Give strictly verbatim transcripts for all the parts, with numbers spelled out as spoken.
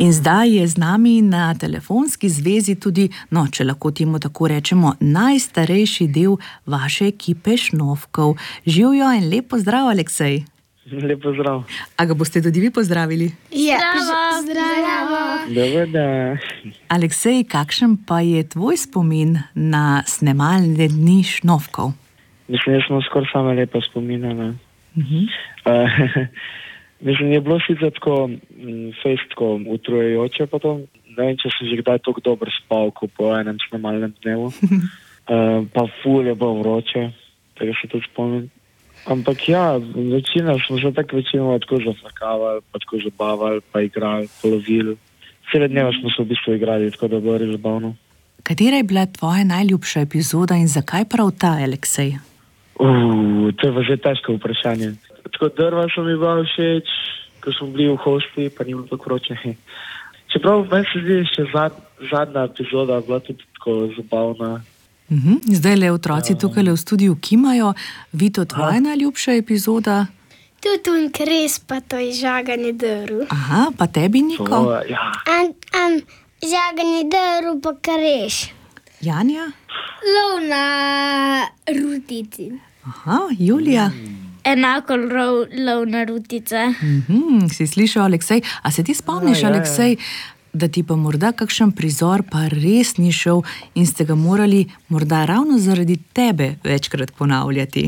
In zdaj je z nami na telefonski zvezi tudi, no, če lahko temu tako rečemo, najstarejši del vaše ekipe Šnovkov. Živjo in lep pozdrav, Aleksej. Lep pozdrav. A ga boste tudi vi pozdravili? Ja, zdravo. Zdravo. Dobar dan. Aleksej, kakšen pa je tvoj spomin na snemalne dni Šnovkov? Mislim, da smo skoraj same lepo spominjali. Uh-huh. Uh, mislim, je bilo sicer tako fejst tako utrujajoče potom. Ne vem, če sem že kdaj tako dobro spal, ko po enem snemalnem dnevu. Uh, pa ful je bilo vroče, tega se tudi spomnim. Ampak ja, večina smo se tako večino tako zafrkavali, pa tako zabavali, pa igrali, polovili. Cele dneve smo se v bistvu igrali, tako da je bilo res zabavno. Katera je bila tvoja najljubša epizoda in zakaj prav ta, Aleksej? Uh, to je pa že težko vprašanje. Tako drva so mi bila všeč, ko smo bili v hosti, pa ni bilo tako vroče. Čeprav meni se zdi, še zad, zadnja epizoda bila tudi tako zabavna. Uh-huh. Zdaj le otroci tukaj v studiu kimajo. Vito, tvoja najljubša epizoda? Tudi un kres, pa to je žaganje drv. Aha, pa tebi, Niko? To, ja. Am, am, žaganje drv pa kreš. Janja? Lov na rutici. Aha, Julija? Enako lov, lov na rutice. Uh-huh. Si slišal, Aleksej? A se ti spomniš, A, ja, ja. Aleksej, da ti pa morda kakšen prizor pa res ni šel in ste ga morali morda ravno zaradi tebe večkrat ponavljati?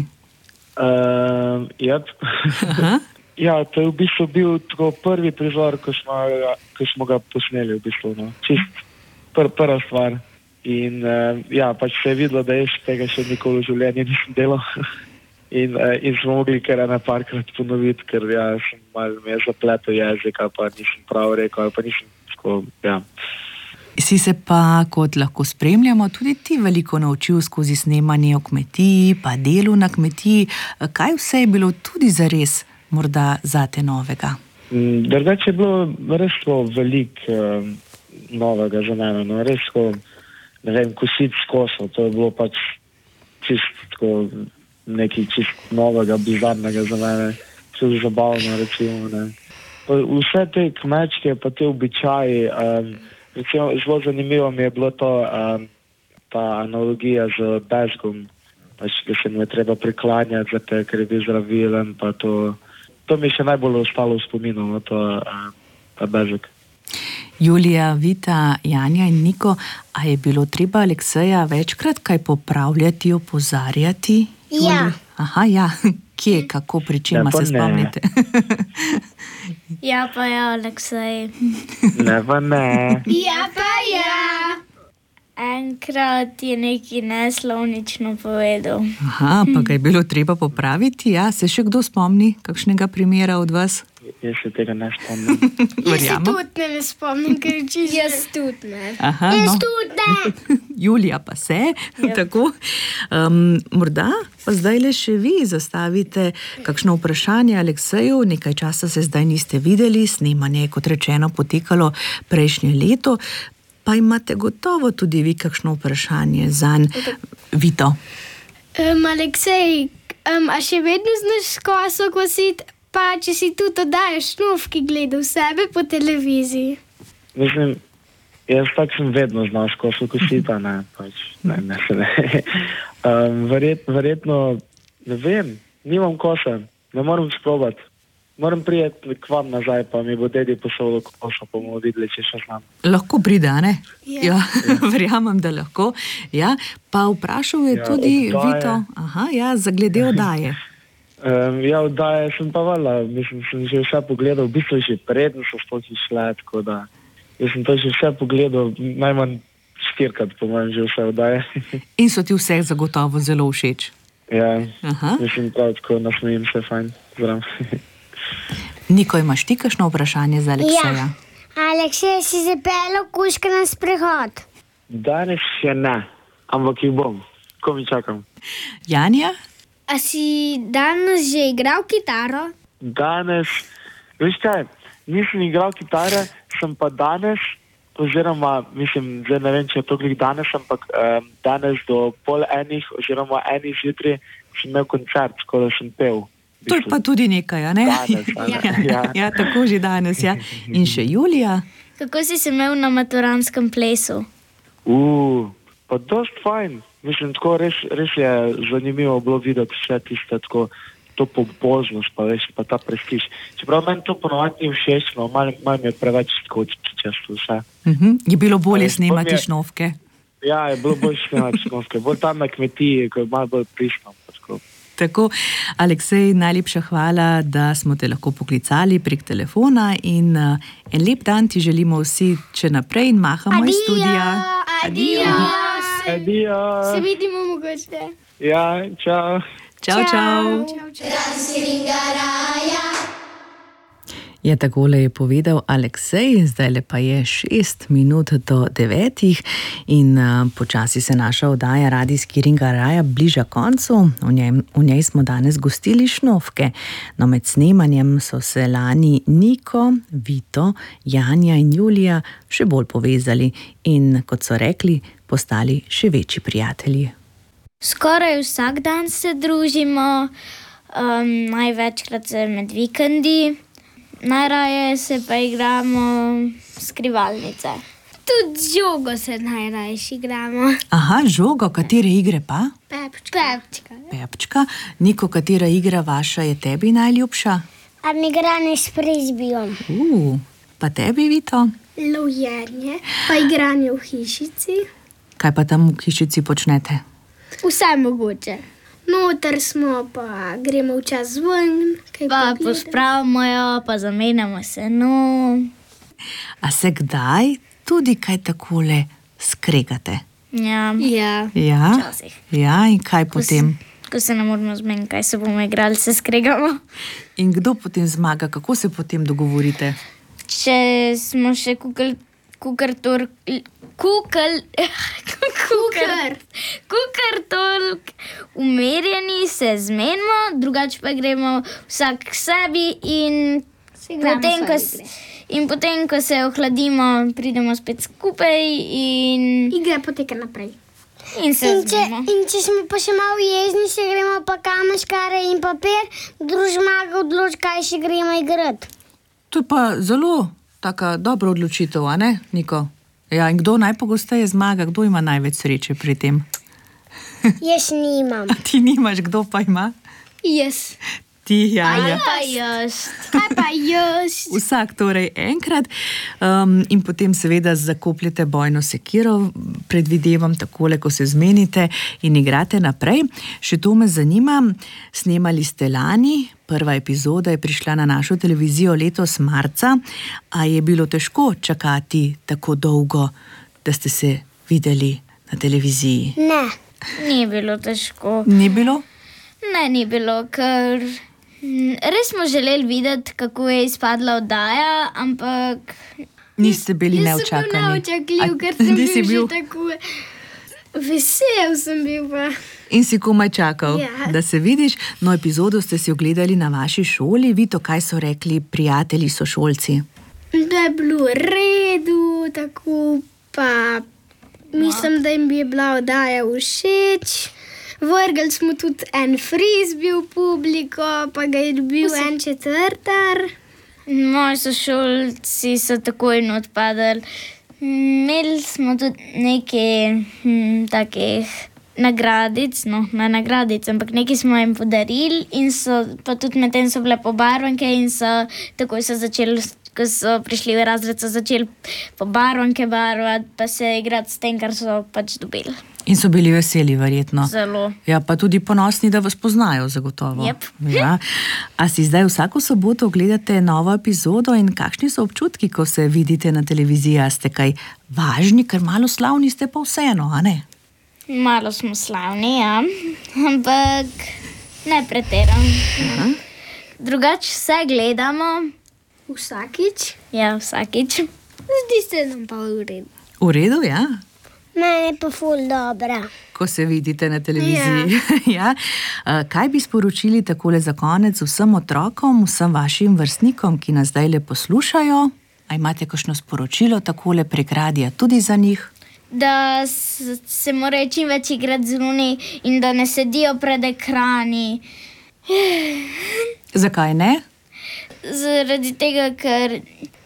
Uh, ja. Ja, to je v bistvu bil tako prvi prizor, ko smo, ko smo ga posneli v bistvu, no. Čist pr, prva stvar. In uh, ja, pač se je videlo, da jaz tega še nikoli v življenju nisem delal. In, uh, in smo mogli kar ena parkrat ponoviti, ker ja, sem malo me je zapletel jezik, ali pa nisem prav rekel, ali pa nisem tako, ja. Si se pa, kot lahko spremljamo, tudi ti veliko naučil skozi snemanje o kmetiji, pa delu na kmetiji. Kaj vse je bilo tudi zares morda zate novega? Mm, drugače je bilo res veliko uh, novega za mene, no, res tako, ne vem, kositi s kosov, to je bilo pač čist tako nekaj čist novega, bizarnega za mene, čist zabavno, recimo, ne. Pa vse te kmečke, pa te običaji, um, recimo, zelo zanimivo mi je bilo to, um, ta analogija z bezgom, pač, ki se mu je treba priklanjati, zato, ker je bil zdravilen, pa to, to mi je še najbolj ostalo v spominu, no, to, um, ta bezg. Julija, Vita, Janja in Niko, a je bilo treba Alekseja večkrat kaj popravljati, opozarjati? Ja. Aha, ja. Kje, kako, pri čem Ja, pa se ne. spomnite? Ja, pa ja, Aleksej. Ne, pa ne. Ja, pa ja. Enkrat je nekaj neslovnično povedal. Aha, pa ga je bilo treba popraviti, ja? Se še kdo spomni kakšnega primera od vas? Jaz se tega ne spomnim. Verjamem. tudi ne spomnim, ker čisto. Jaz tudi ne. Aha, Jaz no. tudi ne. Julija pa se, tako. Um, morda pa zdaj le še vi zastavite kakšno vprašanje Alekseju, nekaj časa se zdaj niste videli, snemanje je, kot rečeno, potekalo prejšnje leto, pa imate gotovo tudi vi kakšno vprašanje zanj. Vito. Um, Aleksej, um, a še vedno znaš koso kositi, pa če si tudi oddajaš Šnovki gledal sebe po televiziji? Mislim, jaz tak sem vedno znal koso kositi, ne, pač, ne, ne, ne. Um, verjet, verjetno, ne vem, nimam kose, ne moram sprobati. Moram prijeti k vam nazaj, pa mi bo dedi posol koso, pa bomo videli, če še znam. Lahko pride, a ne? Ja. Ja, verjamem, da lahko. Ja, pa vprašal je Ja, tudi oddaje. Vito, aha, ja, za glede oddaje. Um, ja, oddaje sem pa vala, mislim, sem že vse pogledal, v bistvu že predno so sploh išle, tako da jaz sem to že vse pogledal, najmanj štirikrat po mojem že vse oddaje. In so ti vse zagotovo zelo všeč. Ja, Aha. mislim prav tako, nasmejim se fajn, zdrav. Niko, imaš ti kakšno vprašanje za Alekseja? Aleksej, si zapeljal kužke na sprehod? Danes še ne, ampak jih bom, ko mi čakam. Janja? A si danes že igral kitaro? Danes, veš kaj, nisem igral kitare, sem pa danes, oziroma, mislim, zdaj ne vem, če je to glih danes, ampak um, danes do pol enih, oziroma enih zjutraj sem imel koncert, tako da sem pel. To je pa tudi nekaj, a ne? Danes, a ne? ja, Ja. ja, tako že danes, ja. In še Julija? Kako si se imel na maturanskem plesu? Uh, pa dost fajn. Mislim, tako res, res je zanimivo bilo videti vse tiste tako, to pompoznost, pa veš, pa ta prestiž. Čeprav meni to ponovadi ni všeč, no, malo mal mi je preveč tako često vse. Uh-huh. Je bilo bolje Veš, snemati bolj je- šnovke? Ja, je bilo bolj snemati šnovke. Bolj tam na kmetiji, ko je malo bolj pristno. pa tako. Tako, Aleksej, najlepša hvala, da smo te lahko poklicali prek telefona in uh, en lep dan ti želimo vsi še naprej in mahamo iz studia. Adijo. Adijo. Se vidimo mogoče. Ja, čau. Čau, čau. Čau, čau. Ja, takole je povedal Aleksej, zdaj pa je šest minut do devetih in uh, počasi se naša oddaja Radijski Ringaraja bliža koncu. V njej, v njej smo danes gostili šnovke, no med snemanjem so se lani Niko, Vito, Janja in Julija še bolj povezali in, kot so rekli, postali še večji prijatelji. Skoraj vsak dan se družimo, um, največkrat se med vikendi. Najraje se pa igramo skrivalnice. Tudi z žogo se najrajši igramo. Aha, žogo, katere igre pa? Pepčka. Pepčka. Pepčka, Niko, katera igra vaša je tebi najljubša? A mi igranje s frizbijom. Uh, pa tebi, Vito? Lovjenje, pa igranje v hišici. Kaj pa tam v hišici počnete? Vse mogoče. Noter smo, pa gremo včasih ven. kaj Pa pogledati. pospravimo jo, pa zamenjamo seno. A se kdaj tudi kaj takole skregate? Ja, Ja. Ja, včasih. ja in kaj potem? Ko se ne moramo zmeniti, kaj se bomo igrali, se skregamo. In kdo potem zmaga? Kako se potem dogovorite? Če smo še kukal, kukar tor, kukal, kukar, kukar toliko umerjeni, se zmenimo, drugače pa gremo vsak k sebi in igramo potem, ko, svoje s- in potem, ko se ohladimo, pridemo spet skupaj in, Igra poteka naprej. in se In če, zmenimo. in če smo pa še malo jezni, še gremo pa kamen, škare in papir, kdo zmaga odloči, kaj še gremo igrati. To je pa zelo taka dobra odločitev, a ne, Niko? Ja, in kdo najpogosteje zmaga? Kdo ima največ sreče pri tem? Jaz nimam. A ti nimaš, kdo pa ima? Jaz. Ti, Janja. Pa jaz. Kaj pa jaz? Vsak torej enkrat um, in potem seveda zakopljete bojno sekiro, predvidevam takole, ko se zmenite in igrate naprej. Še to me zanima, snemali ste lani, prva epizoda je prišla na našo televizijo letos marca, a je bilo težko čakati tako dolgo, da ste se videli na televiziji? Ne. Ni bilo težko. Ni bilo? Ne, ni bilo, ker mm, res smo želeli videti, kako je izpadla oddaja, ampak Niste bili Jaz sem bil neočakani? neočakljiv, A ker sem bil, nisi bil že tako vesel sem bil pa. In si komaj čakal, Ja. da se vidiš. No, epizodo ste si ogledali na vaši šoli. Vito, kaj so rekli prijatelji, sošolci? Da je bilo v redu, tako pa mislim, da jim je bila oddaja všeč. Vrgli smo tudi en frizbi v publiko, pa ga je dobil en četrtar. moji sošolci so takoj odpadali. Imeli smo tudi nekaj hm, takih nagradic, no, ne nagradic, ampak nekaj smo jim podarili, in so pa tudi medtem so bile pobarvanke, in so takoj so začeli, ko so prišli v razred, so začeli pobarvanke barvati, pa se igrati s tem, kar so pač dobili. In so bili veseli, verjetno. Zelo. Ja, pa tudi ponosni, da vas poznajo, zagotovo. Jep. Ja. A si zdaj vsako soboto ogledate novo epizodo in kakšni so občutki, ko se vidite na televiziji? A ste kaj važni, ker malo slavni ste pa vseeno, a ne? Malo smo slavni, ja, ampak ne pretiram. Drugače vse gledamo, Vsakič. ja, vsakič. Zdi se nam pa v redu. V redu, ja. Mene je pa ful dobra. Ko se vidite na televiziji. Ja. Ja. Kaj bi sporočili takole za konec vsem otrokom, vsem vašim vrstnikom, ki nas zdaj le poslušajo? A imate kakšno sporočilo takole prek radija tudi za njih? Da s- se morajo čim več igrati zunaj in da ne sedijo pred ekrani. Zakaj ne? Zaradi tega, ker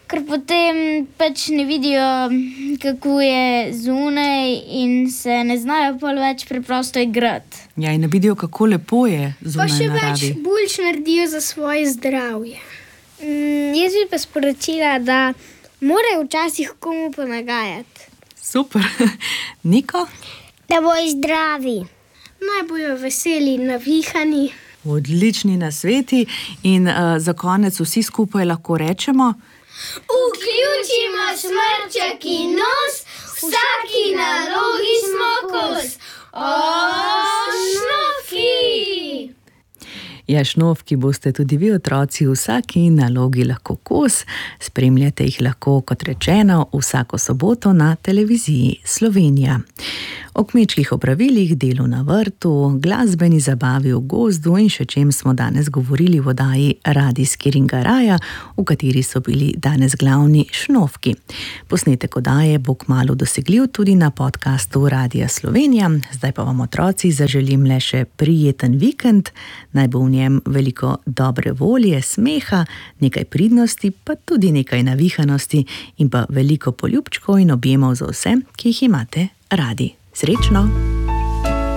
ker potem pač ne vidijo, kako je zunaj in se ne znajo pol več preprosto igrati. Ja, in ne vidijo, kako lepo je zunaj Pa še naravi. več boljš naredijo za svoje zdravje. Mm, jaz bi pa sporočila, da morajo včasih komu pomagati. Super. Niko? Da bojo zdravi. Naj bojo veseli, navihani. Odlični nasveti in uh, za konec vsi skupaj lahko rečemo: Vključimo smrček in nos, vsaki nalogi smo kos. O, šnofki! Ja, šnofki boste tudi vi otroci vsaki nalogi lahko kos. Spremljate jih lahko, kot rečeno, vsako soboto na televiziji Slovenija. O kmečkih opravilih, delu na vrtu, glasbeni zabavi v gozdu in še čem smo danes govorili v oddaji Radijski Ringaraja, v kateri so bili danes glavni šnofki. Posnetek oddaje bo kmalu dosegljiv tudi na podcastu Radija Slovenija. Zdaj pa vam otroci zaželim le še prijeten vikend, naj bo v njem veliko dobre volje, smeha, nekaj pridnosti, pa tudi nekaj navihanosti in pa veliko poljubčkov in objemov za vse, ki jih imate radi. Srečno!